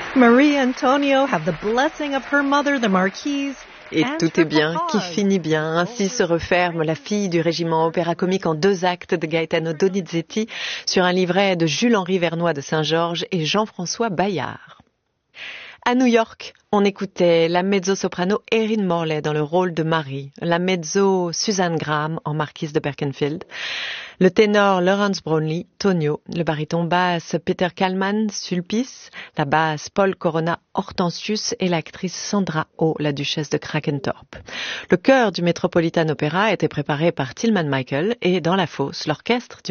Marie Antonio have the blessing of her mother, the Marquise. Et tout est bien, qui finit bien. Ainsi se referme La fille du régiment opéra-comique en 2 actes de Gaetano Donizetti sur un livret de Jules-Henri Vernois de Saint-Georges et Jean-François Bayard. À New York, on écoutait la mezzo-soprano Erin Morley dans le rôle de Marie, la mezzo Suzanne Graham en marquise de Berkenfield, le ténor Lawrence Brownlee, Tonio, le baryton basse Peter Kallman, Sulpice, la basse Paul Corona, Hortensius et l'actrice Sandra Oh, la duchesse de Krakentorp. Le chœur du Metropolitan Opera était préparé par Tilman Michael et dans la fosse, l'orchestre du